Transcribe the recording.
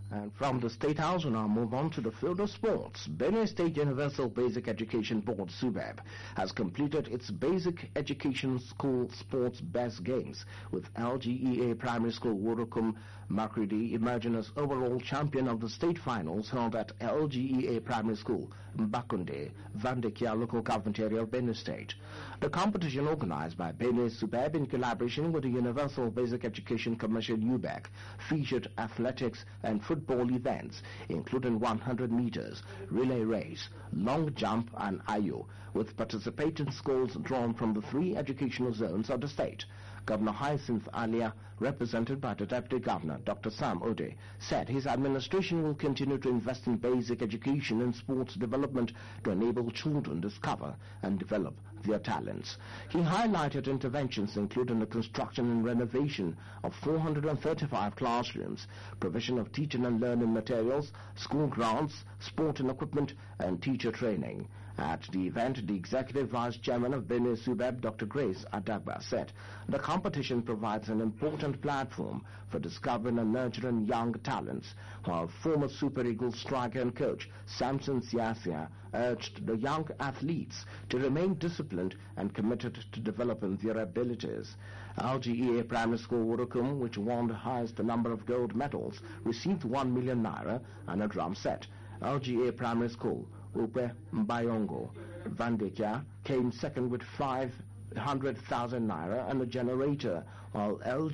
And from the State House, we now move on to the field of sports. Benue State Universal Basic Education Board, SUBEB, has completed its Basic Education School Sports Best Games, with LGEA Primary School Wurukum Makridi emerging as overall champion of the state finals held at LGEA Primary School, Mbakunde, Vandekia local government area of Benue State. The competition, organized by Benue SUBEB in collaboration with the Universal Basic Education Commission UBEC, featured athletics and football events, including 100 meters, relay race, long jump and ayo, with participating schools drawn from the 3 educational zones of the state. Governor Hyacinth Alia, represented by the Deputy Governor, Dr. Sam Ode, said his administration will continue to invest in basic education and sports development to enable children discover and develop their talents. He highlighted interventions including the construction and renovation of 435 classrooms, provision of teaching and learning materials, school grounds, sporting equipment, and teacher training. At the event, the Executive Vice Chairman of Benue SUBEB, Dr. Grace Adagba, said the competition provides an important platform for discovering and nurturing young talents, while former Super Eagles striker and coach Samson Siasia urged the young athletes to remain disciplined and committed to developing their abilities. LGEA Primary School Wurukum, which won the highest number of gold medals, received 1 million naira and a drum set. LGA Primary School, Upe Mbayongo, Vandekia, came second with 500,000 naira and a generator, while LG